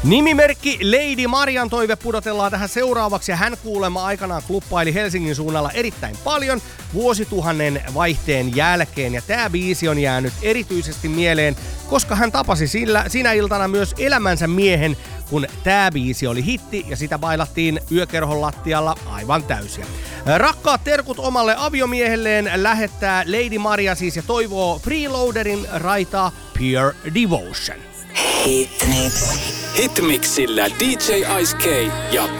Nimimerkki Lady Marian toive pudotellaan tähän seuraavaksi ja hän kuulemma aikanaan kluppaili Helsingin suunnalla erittäin paljon vuosituhannen vaihteen jälkeen ja tää biisi on jäänyt erityisesti mieleen, koska hän tapasi sinä iltana myös elämänsä miehen, kun tää biisi oli hitti ja sitä bailattiin yökerhon lattialla aivan täysiä. Rakkaat terkut omalle aviomiehelleen lähettää Lady Maria siis ja toivoo Freeloaderin raitaa Pure Devotion. Hitmixillä DJ Ice K ja